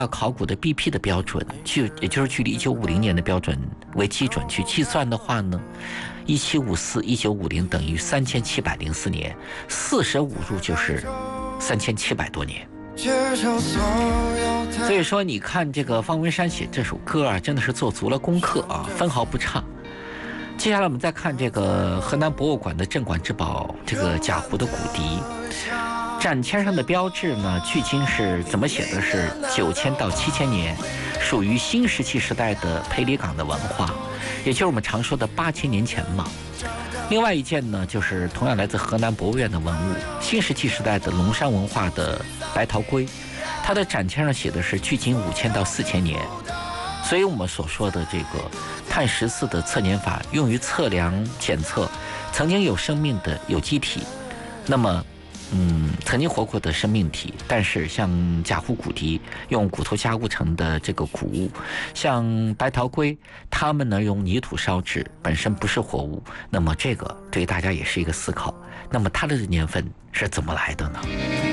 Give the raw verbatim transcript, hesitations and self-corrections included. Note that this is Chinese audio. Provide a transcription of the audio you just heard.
考古的 B P 的标准，距也就是距离一九五零年的标准为基准去计算的话呢，一七五四、一九五零等于三千七百零四年，四舍五入就是三千七百多年。所以说，你看这个方文山写这首歌啊，真的是做足了功课啊，分毫不差。接下来我们再看这个河南博物馆的镇馆之宝，这个贾湖的骨笛。展签上的标志呢，距今是怎么写的？是九千到七千年，属于新石器时代的裴李岗的文化，也就是我们常说的八千年前嘛。另外一件呢，就是同样来自河南博物院的文物，新石器时代的龙山文化的白陶龟，它的展签上写的是距今五千到四千年。所以我们所说的这个碳十四的测年法，用于测量检测曾经有生命的有机体，那么嗯，曾经活过的生命体，但是像贾湖骨笛用骨头加工成的这个古物，像白陶龟，他们呢用泥土烧制，本身不是活物，那么这个对大家也是一个思考。那么它的年份是怎么来的呢？